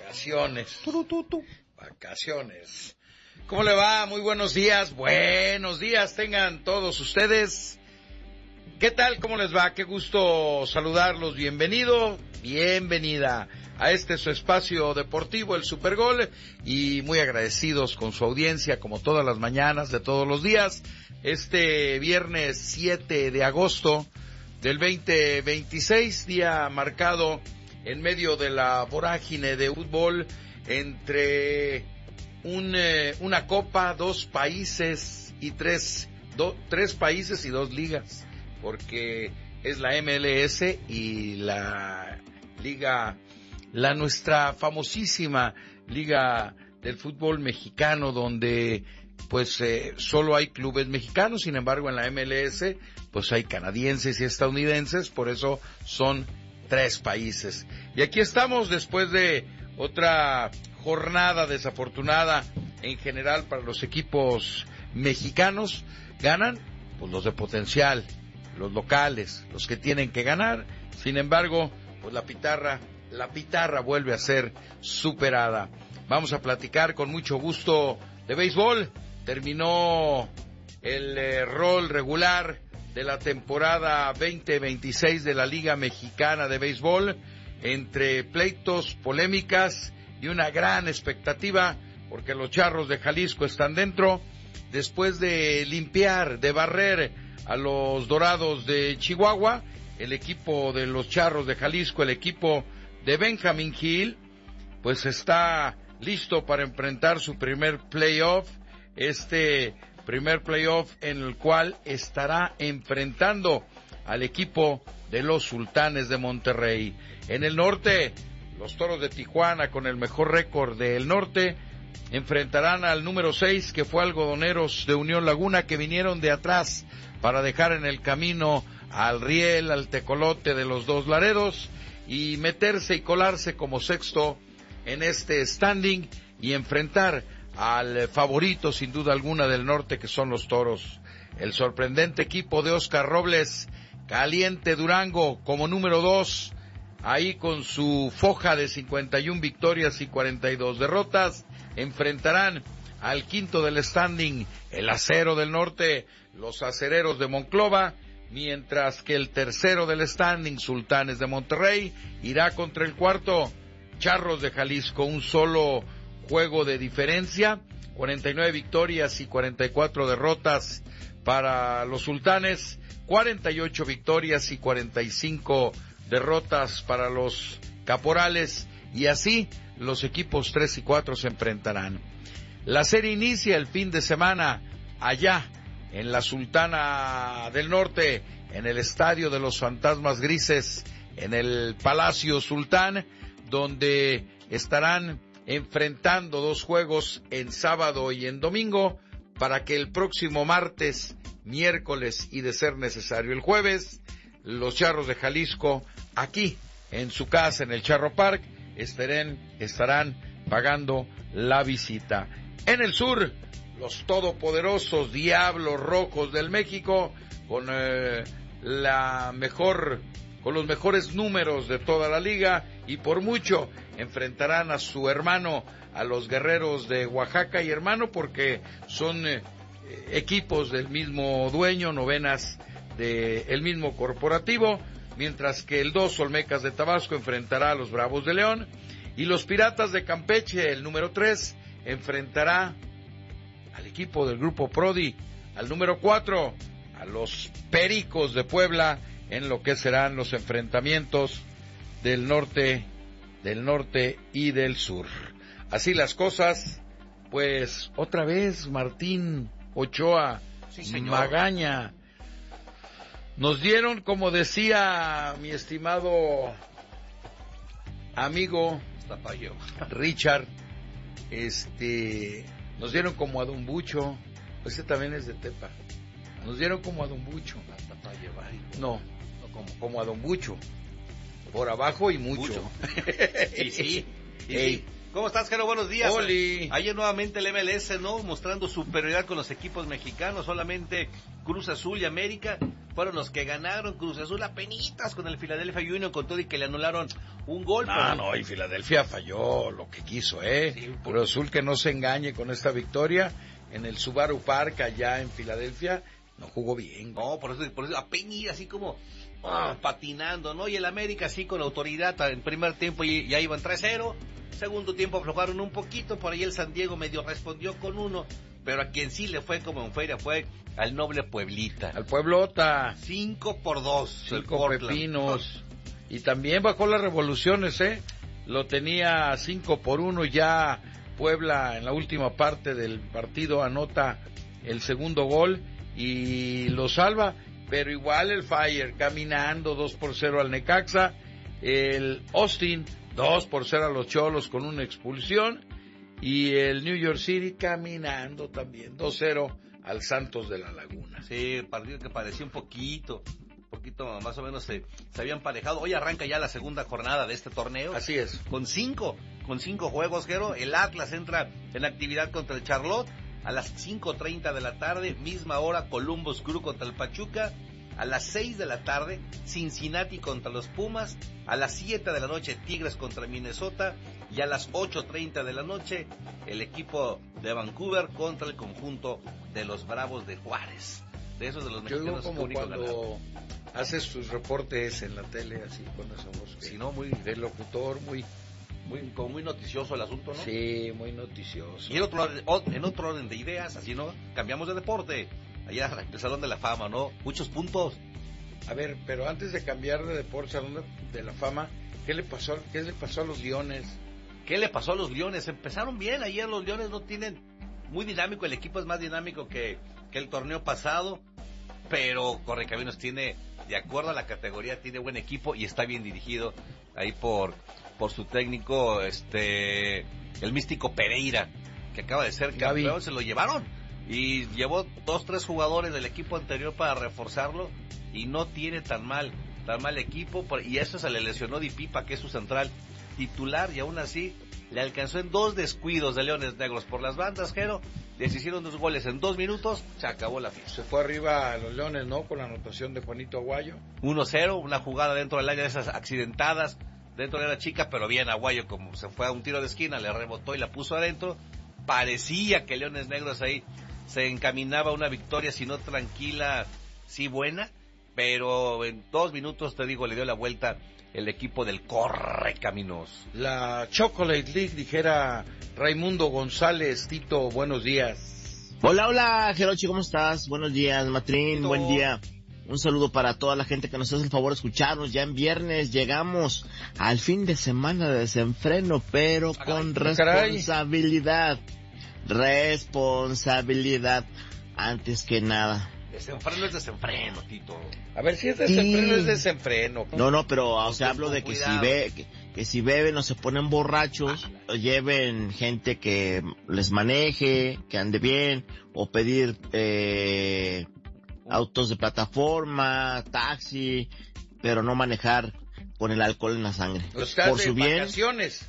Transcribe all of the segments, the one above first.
Vacaciones. Vacaciones. ¿Cómo le va? Muy buenos días. Buenos días tengan todos ustedes. ¿Qué tal? ¿Cómo les va? Qué gusto saludarlos. Bienvenido, bienvenida a este su espacio deportivo, el Supergol, y muy agradecidos con su audiencia, como todas las mañanas de todos los días. Este viernes 7 de agosto del 2026, día marcado en medio de la vorágine de fútbol entre una copa, dos países y tres países y dos ligas, porque es la MLS y la liga, la nuestra famosísima liga del fútbol mexicano, donde pues solo hay clubes mexicanos. Sin embargo, en la MLS pues hay canadienses y estadounidenses, por eso son tres países. Y aquí estamos después de otra jornada desafortunada en general para los equipos mexicanos. Ganan pues los de potencial, los locales, los que tienen que ganar. Sin embargo, pues la pitarra vuelve a ser superada. Vamos a platicar con mucho gusto de béisbol. Terminó el rol regular de la temporada 2026 de la Liga Mexicana de Béisbol, entre pleitos, polémicas y una gran expectativa, porque los Charros de Jalisco están dentro, después de limpiar, de barrer a los Dorados de Chihuahua. El equipo de los Charros de Jalisco, el equipo de Benjamin Hill, pues está listo para enfrentar su primer playoff, primer playoff en el cual estará enfrentando al equipo de los Sultanes de Monterrey. En el norte, los Toros de Tijuana, con el mejor récord del norte, enfrentarán al número 6, que fue Algodoneros de Unión Laguna, que vinieron de atrás para dejar en el camino al Riel, al Tecolote de los Dos Laredos, y meterse y colarse como sexto en este standing y enfrentar al favorito sin duda alguna del norte, que son los Toros. El sorprendente equipo de Oscar Robles, Caliente Durango, como número 2, ahí con su foja de 51 victorias y 42 derrotas, enfrentarán al quinto del standing, el Acero del Norte, los Acereros de Monclova, mientras que el tercero del standing, Sultanes de Monterrey, irá contra el cuarto, Charros de Jalisco. Un solo juego de diferencia, 49 victorias y 44 derrotas para los Sultanes, 48 victorias y 45 derrotas para los Caporales, y así los equipos 3 y 4 se enfrentarán. La serie inicia el fin de semana allá en la Sultana del Norte, en el Estadio de los Fantasmas Grises, en el Palacio Sultán, donde estarán enfrentando dos juegos en sábado y en domingo, para que el próximo martes, miércoles y de ser necesario el jueves, los Charros de Jalisco, aquí en su casa en el Charro Park, estarán pagando la visita. En el sur, los todopoderosos Diablos Rojos del México, con los mejores números de toda la liga, y por mucho enfrentarán a su hermano, a los Guerreros de Oaxaca, y hermano porque son equipos del mismo dueño, novenas del mismo corporativo, mientras que el 2 Olmecas de Tabasco enfrentará a los Bravos de León, y los Piratas de Campeche, el número 3, enfrentará al equipo del Grupo Prodi, al número 4, a los Pericos de Puebla, en lo que serán los enfrentamientos del norte y del sur. Así las cosas, pues otra vez Martín Ochoa, sí, Magaña, nos dieron, como decía mi estimado amigo Richard, nos dieron como a Don Bucho, ese también es de Tepa, nos dieron como a Don Bucho, no, como a Don Bucho, por abajo y mucho. Sí. ¿Cómo estás, Jero? Buenos días. Oli. Ayer nuevamente el MLS, ¿no? Mostrando superioridad con los equipos mexicanos, solamente Cruz Azul y América fueron los que ganaron. Cruz Azul apenitas con el Philadelphia Union, con todo y que le anularon un gol. No, y Filadelfia falló lo que quiso, Sí, Cruz Azul que no se engañe con esta victoria en el Subaru Park allá en Filadelfia, no jugó bien. No, por eso apenitas, así como patinando, ¿no? Y el América sí con autoridad, en primer tiempo ya iban 3-0, segundo tiempo aflojaron un poquito, por ahí el San Diego medio respondió con 1, pero a quien sí le fue como en feria fue al noble Pueblita. Al Pueblota. 5-2. 5 pepinos. Y también bajó las revoluciones, Lo tenía 5-1 ya Puebla en la última parte del partido anota el segundo gol y lo salva, pero igual el Fire caminando 2-0 al Necaxa, el Austin 2-0 a los Cholos con una expulsión y el New York City caminando también 2-0 al Santos de la Laguna. Sí, partido que parecía un poquito más o menos se habían emparejado. Hoy arranca ya la segunda jornada de este torneo. Así es. Con cinco juegos, Jero. El Atlas entra en actividad contra el Charlotte a las 5:30 de la tarde, misma hora Columbus Crew contra el Pachuca. A las 6 de la tarde, Cincinnati contra los Pumas. A las 7 de la noche, Tigres contra Minnesota. Y a las 8:30 de la noche, el equipo de Vancouver contra el conjunto de los Bravos de Juárez. De esos de los mexicanos. Yo como cuando haces tus reportes en la tele, así con esa voz. Sí, ¿no? Muy del locutor, muy noticioso el asunto, ¿no? Sí, muy noticioso. Y en otro orden de ideas, así, ¿no? Cambiamos de deporte. Allá, el Salón de la Fama, ¿no? Muchos puntos. A ver, pero antes de cambiar de deporte, Salón de la Fama, ¿qué le pasó a los Leones? ¿Qué le pasó a los Leones? Empezaron bien, ayer los Leones no tienen muy dinámico, el equipo es más dinámico que el torneo pasado, pero Correcaminos tiene, de acuerdo a la categoría, tiene buen equipo y está bien dirigido ahí por su técnico, el místico Pereira, que acaba de ser campeón. Se lo llevaron y llevó 2-3 jugadores del equipo anterior para reforzarlo y no tiene tan mal equipo, y eso se le lesionó Di Pipa, que es su central titular, y aún así le alcanzó en 2 descuidos de Leones Negros por las bandas, Jero. Les hicieron 2 goles en 2 minutos, se acabó la fiesta. Se fue arriba a los Leones, ¿no? Con la anotación de Juanito Aguayo. 1-0, una jugada dentro del área de esas accidentadas, dentro de la chica, pero bien Aguayo, como se fue a un tiro de esquina, le rebotó y la puso adentro. Parecía que Leones Negros ahí se encaminaba a una victoria, si no tranquila, sí buena, pero en 2 minutos, te digo, le dio la vuelta el equipo del Correcaminos. La Chocolate League, dijera Raimundo González. Tito, buenos días. Hola, Jerochi, ¿cómo estás? Buenos días, Matrín, Tito. Buen día. Un saludo para toda la gente que nos hace el favor de escucharnos. Ya en viernes llegamos al fin de semana de desenfreno, pero con responsabilidad. Responsabilidad, antes que nada. Desenfreno es desenfreno, Tito. A ver, si es desenfreno, es desenfreno. No, pero o sea, hablo de que si beben o se ponen borrachos, lleven gente que les maneje, que ande bien, o pedir autos de plataforma, taxi, pero no manejar con el alcohol en la sangre. ¿Estás por su bien? ¿Vacaciones?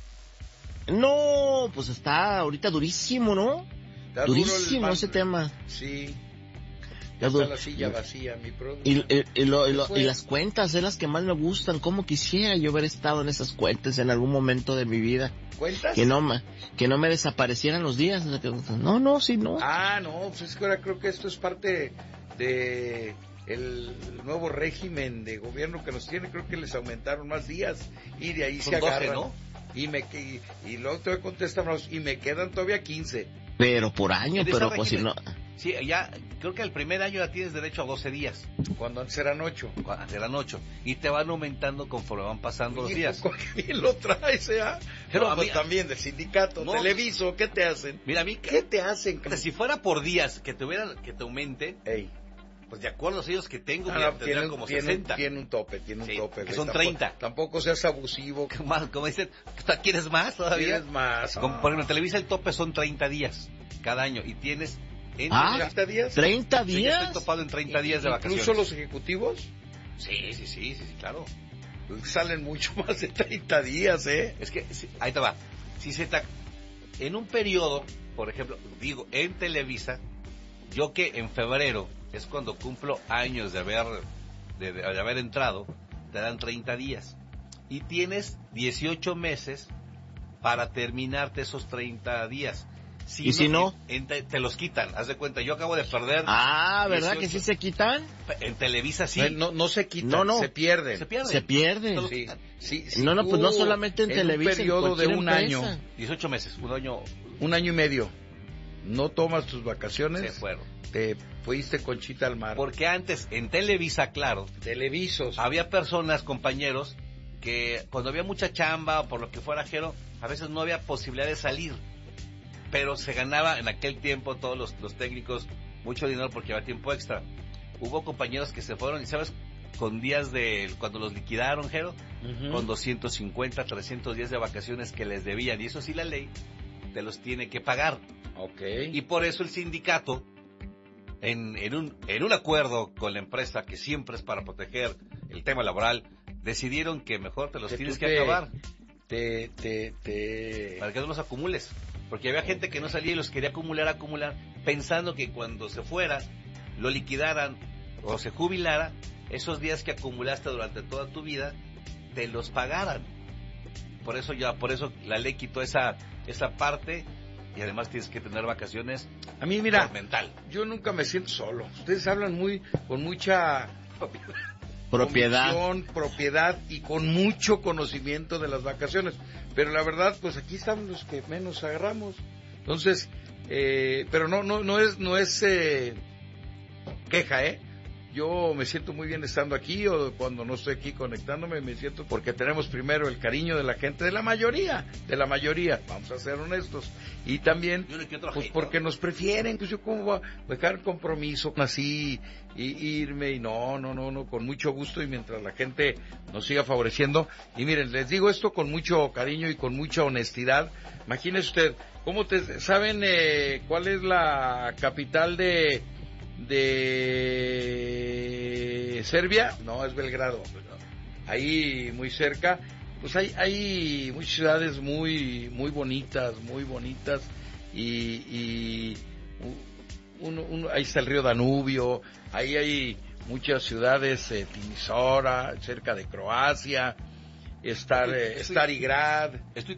No, pues está ahorita durísimo, ¿no? Está durísimo ese tema. Sí. Ya está la silla vacía, mi producto. Y las cuentas, las que más me gustan. ¿Cómo quisiera yo haber estado en esas cuentas en algún momento de mi vida? ¿Cuentas? Que no me desaparecieran los días. No. No, pues es que ahora creo que esto es parte de el nuevo régimen de gobierno que nos tiene. Creo que les aumentaron más días y de ahí se agarran. 12, ¿no? Y luego te contestan, y me quedan todavía 15. Pero por año, pero pues si no... Sí, ya, creo que el primer año ya tienes derecho a 12 días. Cuando antes eran 8. Antes eran 8. Y te van aumentando conforme van pasando los días. ¿Qué bien lo traes, Pero no, pues también del sindicato, no, Televiso, ¿qué te hacen? Mira, a mí, ¿qué te hacen? Si fuera por días que te aumente, pues de acuerdo a los ellos que tengo, tendrán como 60. Tiene un tope. Que son 30. Tampoco seas abusivo. Como dicen, ¿quieres más todavía? ¿Quieres más? Por ejemplo, en Televisa el tope son 30 días cada año y tienes... ¿30 días? ¿30 días? Sí, yo estoy topado en 30 días de vacaciones. ¿Incluso los ejecutivos? Sí, claro. Salen mucho más de 30 días, Es que, ahí te va. En un periodo, por ejemplo, digo, en Televisa, yo que en febrero es cuando cumplo años de haber de haber entrado, te dan 30 días. Y tienes 18 meses para terminarte esos 30 días. Si no, te los quitan. Haz de cuenta, yo acabo de perder. ¿Verdad que sí se quitan? En Televisa sí. No se quitan, no. se pierden. Se pierden. Sí, no, pues no solamente en Televisa. Un periodo de un año. 18 meses, un año. Un año y medio. No tomas tus vacaciones. Se fueron. Te fuiste conchita al mar. Porque antes, en Televisa, claro. Televisos. Había personas, compañeros, que cuando había mucha chamba o por lo que fuera, Jero, a veces no había posibilidad de salir. Pero se ganaba en aquel tiempo todos los técnicos mucho dinero porque había tiempo extra. Hubo compañeros que se fueron, y ¿sabes? Con días cuando los liquidaron, Jero, con 250, 300 días de vacaciones que les debían. Y eso sí, la ley te los tiene que pagar. Okay. Y por eso el sindicato, en un acuerdo con la empresa, que siempre es para proteger el tema laboral, decidieron que mejor te los tienes que acabar. Para que no los acumules. Porque había gente que no salía y los quería acumular, pensando que cuando se fuera, lo liquidaran o se jubilara, esos días que acumulaste durante toda tu vida, te los pagaran. Por eso la ley quitó esa parte, y además tienes que tener vacaciones. A mí, mira, mental. Yo nunca me siento solo. Ustedes hablan con mucha propiedad y con mucho conocimiento de las vacaciones, pero la verdad, pues aquí estamos los que menos agarramos. Entonces, pero no es queja, Yo me siento muy bien estando aquí, o cuando no estoy aquí conectándome me siento, porque tenemos primero el cariño de la gente, de la mayoría, vamos a ser honestos, y también pues porque nos prefieren. Pues yo cómo voy a dejar compromiso así y irme, y no, con mucho gusto, y mientras la gente nos siga favoreciendo. Y miren, les digo esto con mucho cariño y con mucha honestidad. Imagínese usted, ¿saben cuál es la capital de Serbia? No, es Belgrado. Ahí muy cerca, pues hay muchas ciudades muy bonitas, y ahí está el río Danubio, ahí hay muchas ciudades, Timisoara, cerca de Croacia, Starigrad.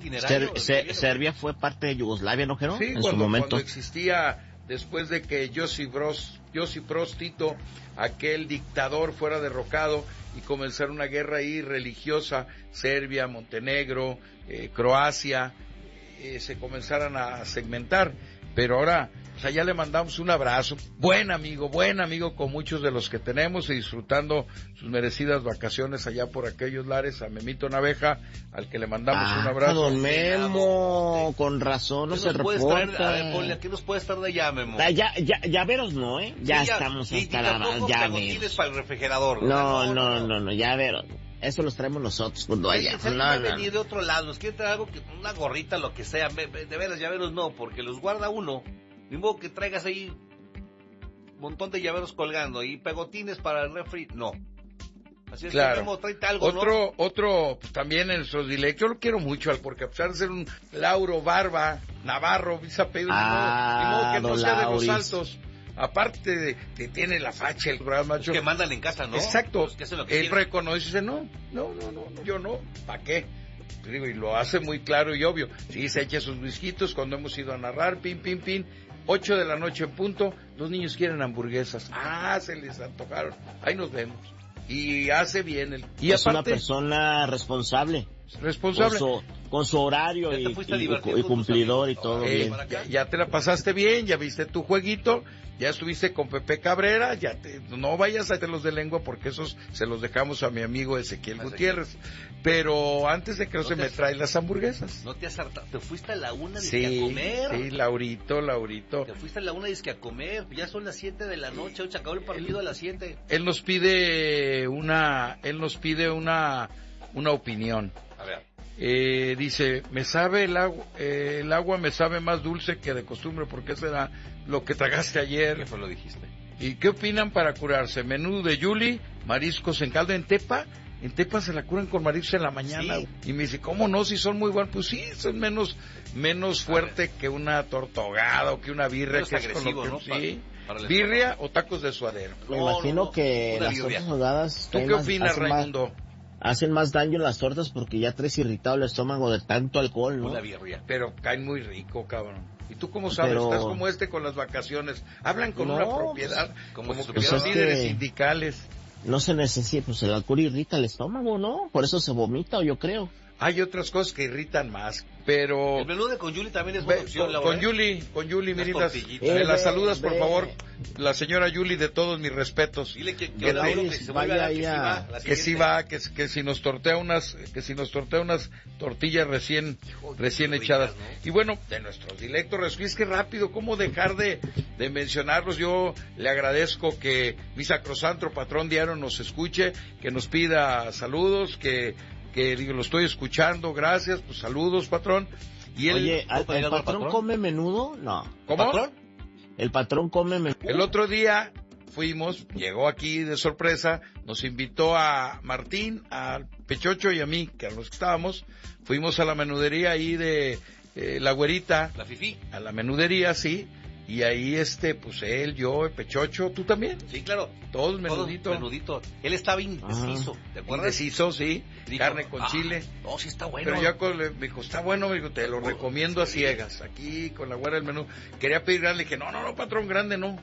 Serbia fue parte de Yugoslavia, ¿no, Jero? Sí, en su momento. Cuando existía, después de que Josip Broz Tito, aquel dictador, fuera derrocado y comenzar una guerra ahí religiosa, Serbia, Montenegro, Croacia, se comenzaran a segmentar. Pero ahora, pues allá le mandamos un abrazo, buen amigo con muchos de los que tenemos, y disfrutando sus merecidas vacaciones allá por aquellos lares, a Memito Naveja, al que le mandamos un abrazo. Don Memo, con razón, no se reporta. ¿Qué nos puede estar de allá, Memo? Llaveros no, Ya estamos hasta la llaveros. Para el refrigerador. No, llaveros. Eso los traemos nosotros cuando haya. Venir de otro lado, nos quiere traer algo, una gorrita, lo que sea. De veras, llaveros no, porque los guarda uno. Ni modo que traigas ahí un montón de llaveros colgando y pegotines para el refri, no. Así es, claro. Que Memo, tráete algo, otro también en nuestros diletos. Yo lo quiero mucho, porque a pesar de ser un Lauro Barba Navarro, apellido, ni modo que no sea de los altos. Aparte de que tiene la facha, el programa macho. Es que mandan en casa, ¿no? Exacto. Pues que él reconoce y dice, no, yo no, ¿para qué? Digo, y lo hace muy claro y obvio. Sí, se echa sus whiskitos cuando hemos ido a narrar, pin. 8 de la noche en punto, los niños quieren hamburguesas. Se les antojaron. Ahí nos vemos. Y hace bien. Y es aparte, una persona responsable. Con su horario y cumplidor y todo bien. Ya te la pasaste bien, ya viste tu jueguito, ya estuviste con Pepe Cabrera, no vayas a hacerlos de lengua, porque esos se los dejamos a mi amigo Ezequiel Gutiérrez. Pero antes de que no se me trae las hamburguesas. No te has hartado, te fuiste a la una a comer. Sí, Laurito. Te fuiste a la una a comer, ya son las 7 de la noche, hoy se acabó el partido a las 7. Él nos pide una opinión. A ver. Dice, el agua me sabe más dulce que de costumbre, porque será lo que tragaste ayer. ¿Qué fue lo dijiste? ¿Y qué opinan para curarse? Menú de Yuli, mariscos en caldo. En Tepa se la curan con mariscos en la mañana. Sí. Y me dice, ¿cómo no? Si son muy buenos. Pues sí, son menos fuerte que una torta ahogada o que una birria. Menos que agresivo, es con lo que, ¿no? Sí. ¿Birria o tacos de suadero? Me imagino que las birria. tortas ahogadas ¿Tú qué opinas, Raimundo? Hacen más daño las tortas porque ya traes irritado el estómago de tanto alcohol, ¿no? Una birria. Pero caen muy rico, cabrón. ¿Y tú cómo sabes? Pero... Estás como con las vacaciones. Hablan con No, una propiedad, como como si que son supieran. líderes Es que- sindicales. No se necesita, pues el alcohol irrita el estómago, ¿no? Por eso se vomita, yo creo. Hay otras cosas que irritan más, pero... El menú de con Yuli también es buena opción, Laura. Con Yuli, Unas Miritas, tortillitas. me la saludas, por ve. favor, la señora Yuli, de todos mis respetos. Dile que Que Laura, Lauris, que se vuelve a vaya dar, que sí ahí a- va, la Que sí siguiente. va, que si nos tortea unas tortillas recién ricas, echadas. ¿no? Y bueno, de nuestros dilectos, es que rápido, ¿cómo dejar de mencionarlos? Yo le agradezco que mi sacrosanto patrón diario nos escuche, que nos pida saludos, que digo, lo estoy escuchando, gracias, pues saludos, patrón. Y él, Oye, ¿no puede ¿el llegar al patrón patrón? come menudo? No. ¿cómo? ¿Patrón? ¿El patrón come menudo? El otro día llegó aquí de sorpresa, nos invitó a Martín, al Pechocho y a mí, que a los que estábamos, fuimos a la menudería ahí de La Güerita, La fifí. a la menudería, sí, y ahí pues él, yo, el Pechocho, tú también, Sí, claro. todos menudito. Menudito. Él estaba indeciso, ¿te acuerdas? Indeciso, sí, Dijo, carne con chile. No, sí está bueno. Pero ya me dijo, está bueno, me dijo, te lo recomiendo a ciegas, aquí con la güera del menú. Quería pedir grande, le dije, no, patrón, grande no.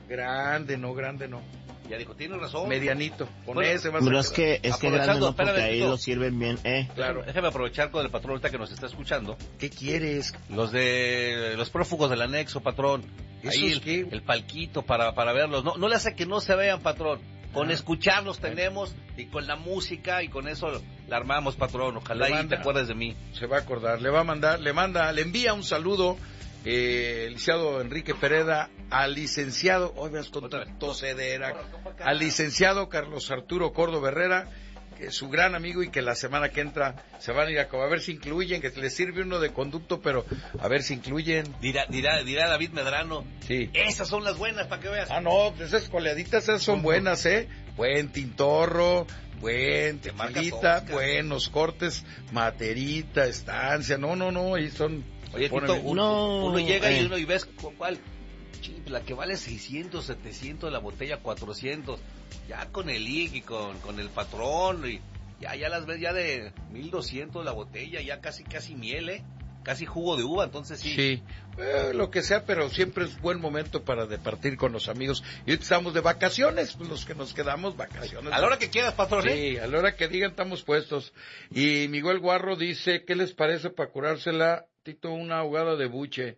Ya dijo, tienes razón. Medianito, con Bueno, ese vas a Pero quedar. es que grande Aprovechando, no, porque espérame, ahí Tito. lo sirven bien, Claro. Déjame aprovechar con el patrón ahorita que nos está escuchando. ¿Qué quieres? Los prófugos del anexo, patrón. ¿Esos Ahí qué? el palquito para verlos. No le hace que no se vean, patrón. Con escucharlos tenemos y con la música y con eso la armamos, patrón. Ojalá Le y manda. te acuerdes de mí. Se va a acordar, le envía un saludo, el licenciado Enrique Pereda, al licenciado, hoy veas con Otra vez. tosedera, al licenciado Carlos Arturo Córdoba Herrera, que es su gran amigo y que la semana que entra se van a ir a ver si incluyen, que les sirve uno de conducto, pero a ver si incluyen. Dirá David Medrano. Sí. Esas son las buenas, para que veas. Ah, no, esas coleaditas esas son buenas, buen tintorro, buen De marca tequilita, Tosca. buenos cortes, materita, estancia, no, ahí son... Oye, se ponen Tito, bien. uno llega y eh. uno y ves cuál. Chip, la que vale 600, 700, la botella 400. Ya con el IG y con el patrón. Y ya las ves ya de 1200 la botella, ya casi miel, casi jugo de uva, entonces sí. Sí, lo que sea, pero siempre es buen momento para departir con los amigos. Y ahorita estamos de vacaciones, pues los que nos quedamos, vacaciones. A la hora que quieras, patrón, Sí, a la hora que digan estamos puestos. Y Miguel Guarro dice, ¿qué les parece para curársela, Tito, una ahogada de buche?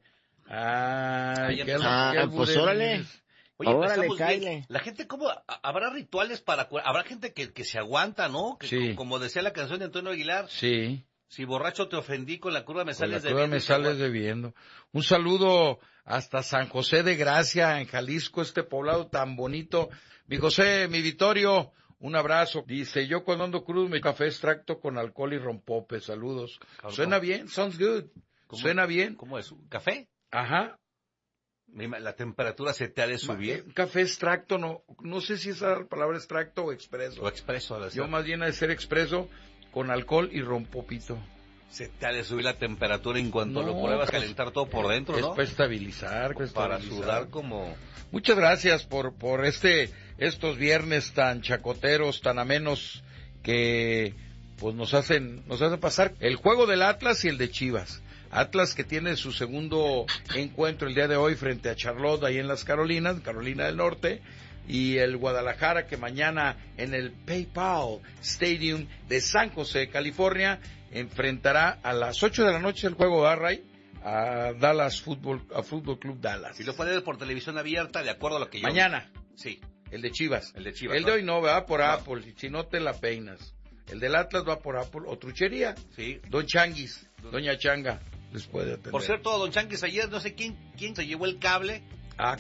Ahí Qué empezó. Pues órale. Oye, Órale, empezamos bien. cáele. La gente, ¿cómo? Habrá rituales habrá gente que se aguanta, ¿no? Que, Sí. como decía la canción de Antonio Aguilar, Sí. si borracho te ofendí, con la curva me Con sales la de cruda me sales debiendo. Un saludo hasta San José de Gracia, en Jalisco, este poblado tan bonito. Mi José, mi Vittorio, un abrazo. Dice, yo cuando ando crudo me café extracto con alcohol y rompope. Saludos. Cabrón. Suena bien, sounds good. Suena bien. ¿Cómo es? ¿Café? Ajá. La temperatura se te ha de subir. Café extracto, no sé si esa palabra extracto o expreso. O expreso. Yo más bien ha de ser expreso con alcohol y rompopito. Se te ha de subir la temperatura en cuanto No, lo pruebas, pues, calentar todo por dentro, Es ¿no? para estabilizar, Para sudar como... Muchas gracias por estos viernes tan chacoteros, tan amenos, que pues nos hacen pasar el juego del Atlas y el de Chivas. Atlas que tiene su segundo encuentro el día de hoy frente a Charlotte ahí en las Carolina del Norte, y el Guadalajara que mañana en el PayPal Stadium de San José, California, enfrentará a las 8 de la noche el juego de Array a Fútbol Club Dallas. Si lo puedes ver por televisión abierta, de acuerdo a lo que yo... Mañana. Sí. El de Chivas. El de Chivas, El de ¿no? hoy no, va por No. Apple. Si no te la peinas. El del Atlas va por Apple o truchería. Sí. Don Changuis, Doña Changa, les puede atender. Por cierto, don Chanquis, ayer no sé quién se llevó el cable Ah.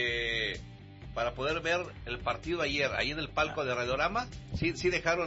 para poder ver el partido ayer, ahí en el palco de Radiorama. Sí dejaron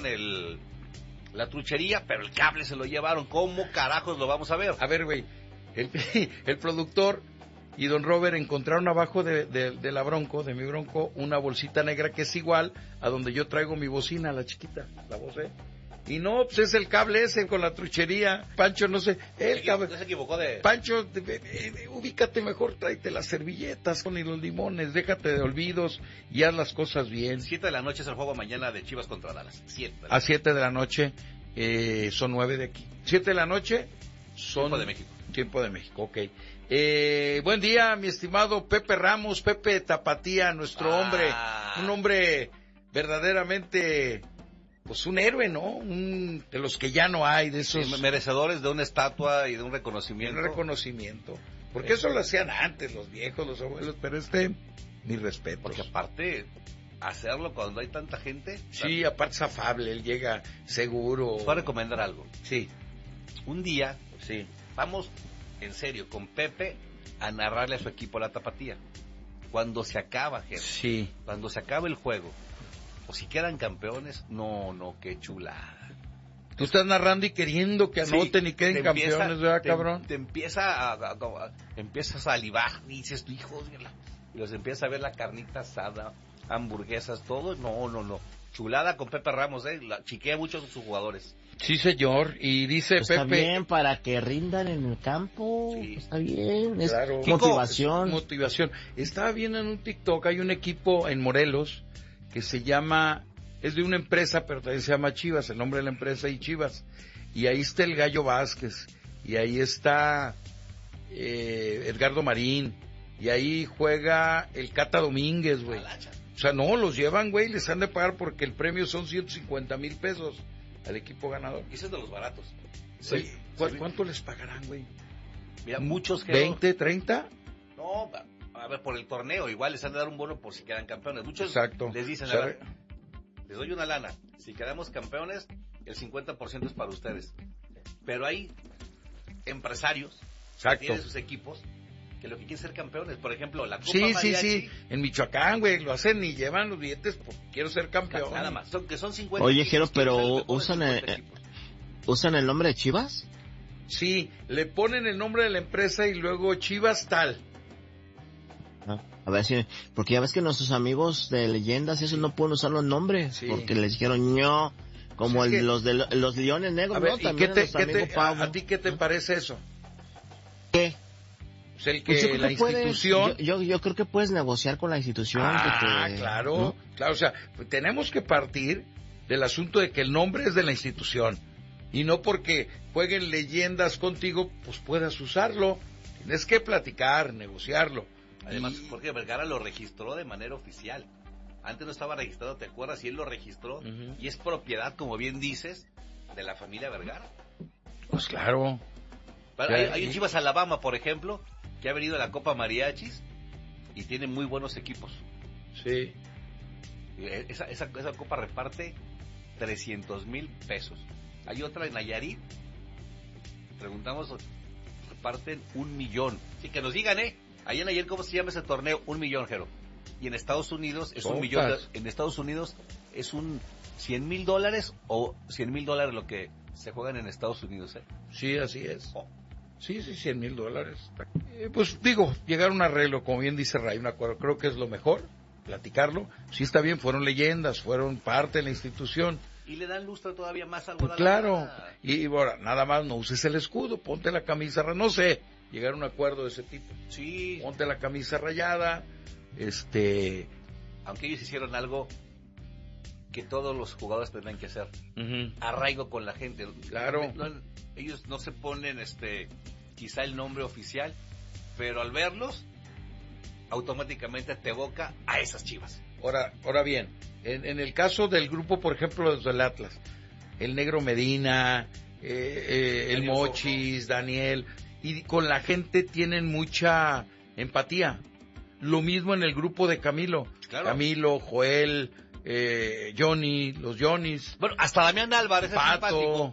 la truchería, pero el cable se lo llevaron. ¿Cómo carajos lo vamos a ver? A ver, güey, el productor y don Robert encontraron abajo de la Bronco, de mi Bronco, una bolsita negra que es igual a donde yo traigo mi bocina, la chiquita, la Bose. Y no, pues es el cable ese con la truchería. Pancho, no sé, el cable. No se equivocó de... Pancho, ubícate mejor, tráete las servilletas con los limones, déjate de olvidos y haz las cosas bien. 7 de la noche es el juego mañana de Chivas contra Dallas. 7. A 7 de la noche, son 9 de aquí. 7 de la noche son... Tiempo de México. Tiempo de México, ok. Buen día, mi estimado Pepe Ramos, Pepe Tapatía, nuestro hombre, un hombre verdaderamente... Pues un héroe, ¿no? De los que ya no hay, de esos... Sí, merecedores de una estatua y de un reconocimiento. Un reconocimiento. Porque eso lo hacían antes, los viejos, los abuelos, pero mi respeto. Porque aparte, hacerlo cuando hay tanta gente... Sí, aparte es afable, él llega seguro. Voy a recomendar algo. Sí. Un día, sí, vamos en serio con Pepe a narrarle a su equipo la tapatía. Cuando se acaba, gente. Sí. Cuando se acaba el juego. O si quedan campeones, no, qué chulada. Tú estás narrando y queriendo que anoten y queden campeones, ¿verdad, cabrón? Te empieza empiezas a salivar, y dices, hijo, y los empiezas a ver la carnita asada, hamburguesas, todo, no. Chulada con Pepe Ramos, chiquea mucho a sus jugadores. Sí, señor, y dice pues Pepe... Está bien, para que rindan en el campo, sí. Está bien, es claro. Motivación. Es motivación. Estaba viendo en un TikTok, hay un equipo en Morelos que se llama, es de una empresa, pero también se llama Chivas, el nombre de la empresa y Chivas. Y ahí está el Gallo Vázquez, y ahí está Edgardo Marín, y ahí juega el Cata Domínguez, güey. O sea, no, los llevan, güey, les han de pagar porque el premio son 150,000 pesos al equipo ganador. Y ese es de los baratos. Sí. ¿Cuánto les pagarán, güey? Mira, muchos que... ¿20, 30? No, a ver, por el torneo, igual les han de dar un bono por si quedan campeones. Muchos Exacto. les dicen, a ver, les doy una lana. Si quedamos campeones, el 50% es para ustedes. Pero hay empresarios que tienen sus equipos que lo que quieren ser campeones. Por ejemplo, la Copa Mariachi. Sí. En Michoacán, güey, lo hacen y llevan los billetes porque quiero ser campeón. Nada más. Son 50. Oye, Jero, pero usan el nombre de Chivas. Sí, le ponen el nombre de la empresa y luego Chivas tal. A ver si, porque ya ves que nuestros amigos de leyendas, esos no pueden usar los nombres, porque les dijeron ño, como los Leones Negros, a ver, ¿no? También ¿a ti qué te parece eso? ¿Qué? Pues el que la institución... Yo creo que puedes negociar con la institución. Claro, ¿no? Claro, o sea, tenemos que partir del asunto de que el nombre es de la institución, y no porque jueguen leyendas contigo, pues puedas usarlo. Tienes que platicar, negociarlo. Además, porque Vergara lo registró de manera oficial. Antes no estaba registrado, ¿te acuerdas? Y él lo registró, y es propiedad, como bien dices, de la familia Vergara. Pues claro. Hay un Chivas Alabama, por ejemplo, que ha venido a la Copa Mariachis y tiene muy buenos equipos. Sí. Esa copa reparte 300,000 pesos. Hay otra en Nayarit, preguntamos, reparten 1,000,000. Sí, que nos digan, Allá en ayer, ¿cómo se llama ese torneo? 1,000,000, Jero. Y en Estados Unidos es $1,000,000. En Estados Unidos es un $100,000 o $100,000 lo que se juegan en Estados Unidos, Sí, así es. Sí, $100,000. Pues digo, llegar a un arreglo, como bien dice Ray, un acuerdo, creo que es lo mejor, platicarlo. Sí está bien, fueron leyendas, fueron parte de la institución. Y le dan lustre todavía más al Guadalajara. Claro, y ahora, nada más no uses el escudo, ponte la camisa, no sé, llegar a un acuerdo de ese tipo. Sí. Ponte la camisa rayada, Aunque ellos hicieron algo que todos los jugadores tendrán que hacer. Arraigo con la gente. Claro. Ellos no se ponen, quizá el nombre oficial, pero al verlos, automáticamente te evoca a esas Chivas. Ahora bien, en el caso del grupo, por ejemplo, los del Atlas, el Negro Medina, el Mochis, Daniel, y con la gente tienen mucha empatía. Lo mismo en el grupo de Camilo. Claro. Camilo, Joel, Johnny, los Johnnys. Bueno, hasta Damián Álvarez es simpático.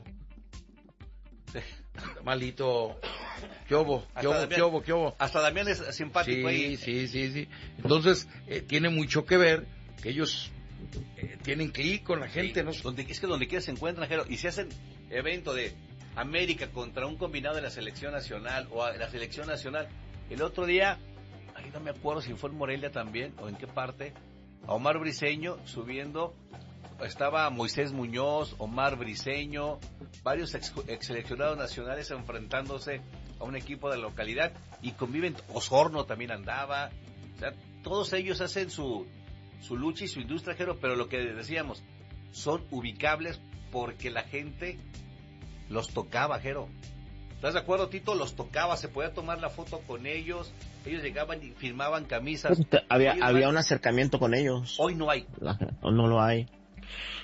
Malito. ¿Qué hubo? Hasta Damián es simpático. Sí. Entonces, tiene mucho que ver que ellos tienen clic con la gente, ¿no? Es que donde quiera se encuentran, Jero, y si hacen evento de América contra un combinado de la selección nacional o la selección nacional, el otro día, ahí no me acuerdo si fue en Morelia también o en qué parte, a Omar Briseño subiendo estaba Moisés Muñoz, Omar Briseño, varios ex seleccionados nacionales enfrentándose a un equipo de la localidad y conviven. Osorno también andaba, o sea, todos ellos hacen su lucha y su industria, Jero, pero lo que decíamos, son ubicables porque la gente los tocaba, Jero. ¿Estás de acuerdo, Tito? Los tocaba, se podía tomar la foto con ellos llegaban y firmaban camisas. Había un acercamiento con ellos. Hoy no hay. No lo hay.